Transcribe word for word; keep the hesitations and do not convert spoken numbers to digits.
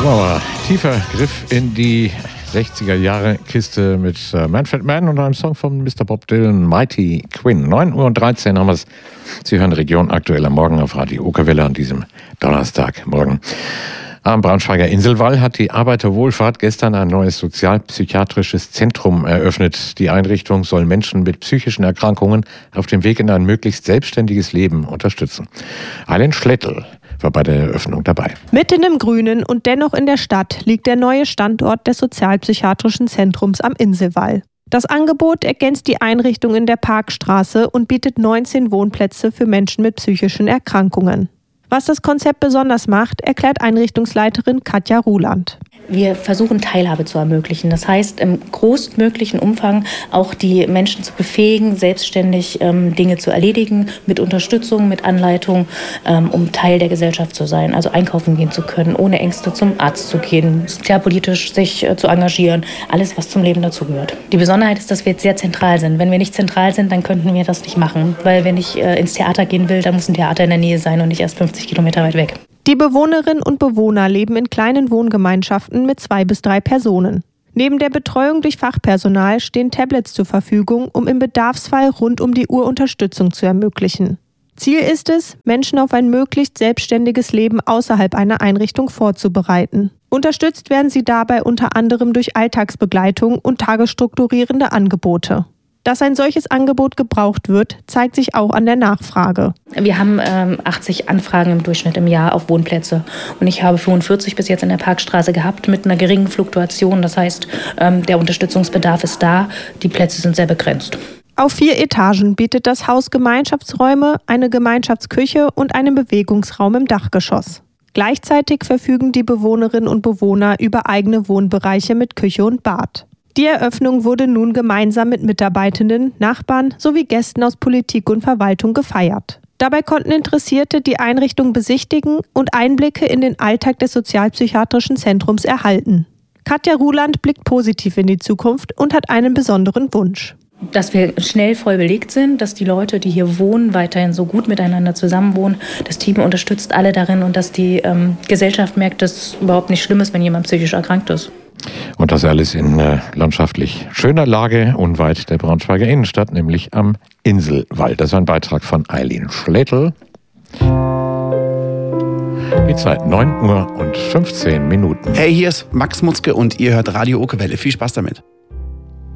So, tiefer Griff in die sechziger Jahre Kiste mit äh, Manfred Mann und einem Song von Mister Bob Dylan, Mighty Quinn. neun Uhr dreizehn haben wir es. Sie hören Region aktuell am Morgen auf Radio Okerwelle an diesem Donnerstagmorgen. Am Braunschweiger Inselwall hat die Arbeiterwohlfahrt gestern ein neues sozialpsychiatrisches Zentrum eröffnet. Die Einrichtung soll Menschen mit psychischen Erkrankungen auf dem Weg in ein möglichst selbstständiges Leben unterstützen. Eileen Schlettel war bei der Eröffnung dabei. Mitten im Grünen und dennoch in der Stadt liegt der neue Standort des sozialpsychiatrischen Zentrums am Inselwall. Das Angebot ergänzt die Einrichtung in der Parkstraße und bietet neunzehn Wohnplätze für Menschen mit psychischen Erkrankungen. Was das Konzept besonders macht, erklärt Einrichtungsleiterin Katja Ruland. Wir versuchen, Teilhabe zu ermöglichen. Das heißt, im größtmöglichen Umfang auch die Menschen zu befähigen, selbstständig ähm, Dinge zu erledigen, mit Unterstützung, mit Anleitung, ähm, um Teil der Gesellschaft zu sein. Also einkaufen gehen zu können, ohne Ängste zum Arzt zu gehen, sozialpolitisch sich äh, zu engagieren. Alles, was zum Leben dazugehört. Die Besonderheit ist, dass wir jetzt sehr zentral sind. Wenn wir nicht zentral sind, dann könnten wir das nicht machen. Weil wenn ich äh, ins Theater gehen will, dann muss ein Theater in der Nähe sein und nicht erst fünfzig Kilometer weit weg. Die Bewohnerinnen und Bewohner leben in kleinen Wohngemeinschaften mit zwei bis drei Personen. Neben der Betreuung durch Fachpersonal stehen Tablets zur Verfügung, um im Bedarfsfall rund um die Uhr Unterstützung zu ermöglichen. Ziel ist es, Menschen auf ein möglichst selbstständiges Leben außerhalb einer Einrichtung vorzubereiten. Unterstützt werden sie dabei unter anderem durch Alltagsbegleitung und tagesstrukturierende Angebote. Dass ein solches Angebot gebraucht wird, zeigt sich auch an der Nachfrage. Wir haben ähm, achtzig Anfragen im Durchschnitt im Jahr auf Wohnplätze. Und ich habe fünfundvierzig bis jetzt in der Parkstraße gehabt mit einer geringen Fluktuation. Das heißt, ähm, der Unterstützungsbedarf ist da, die Plätze sind sehr begrenzt. Auf vier Etagen bietet das Haus Gemeinschaftsräume, eine Gemeinschaftsküche und einen Bewegungsraum im Dachgeschoss. Gleichzeitig verfügen die Bewohnerinnen und Bewohner über eigene Wohnbereiche mit Küche und Bad. Die Eröffnung wurde nun gemeinsam mit Mitarbeitenden, Nachbarn sowie Gästen aus Politik und Verwaltung gefeiert. Dabei konnten Interessierte die Einrichtung besichtigen und Einblicke in den Alltag des sozialpsychiatrischen Zentrums erhalten. Katja Ruland blickt positiv in die Zukunft und hat einen besonderen Wunsch. Dass wir schnell voll belegt sind, dass die Leute, die hier wohnen, weiterhin so gut miteinander zusammenwohnen. Das Team unterstützt alle darin und dass die ähm, Gesellschaft merkt, dass es überhaupt nicht schlimm ist, wenn jemand psychisch erkrankt ist. Und das alles in äh, landschaftlich schöner Lage, unweit der Braunschweiger Innenstadt, nämlich am Inselwall. Das war ein Beitrag von Eileen Schlettel. Die Zeit neun Uhr und fünfzehn Minuten. Hey, hier ist Max Mutzke und ihr hört Radio Okerwelle. Viel Spaß damit.